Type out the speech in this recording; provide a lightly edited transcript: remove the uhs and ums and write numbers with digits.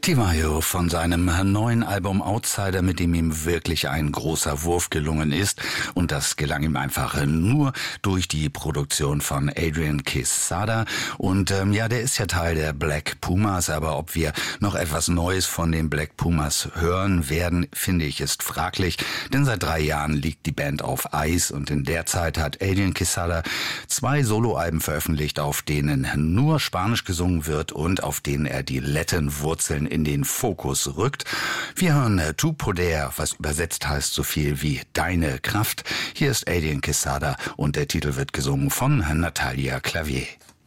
Tiwayo von seinem neuen Album Outsider, mit dem ihm wirklich ein großer Wurf gelungen ist. Und das gelang ihm einfach nur durch die Produktion von Adrian Quesada. Und der ist ja Teil der Black Pumas, aber ob wir noch etwas Neues von den Black Pumas hören werden, finde ich, ist fraglich. Denn seit 3 Jahren liegt die Band auf Eis und in der Zeit hat Adrian Quesada 2 Soloalben veröffentlicht, auf denen nur Spanisch gesungen wird und auf denen er die Latin-Wurzeln in den Fokus rückt. Wir hören Tu Poder, was übersetzt heißt so viel wie Deine Kraft. Hier ist Adrian Quesada und der Titel wird gesungen von Natalia Clavier.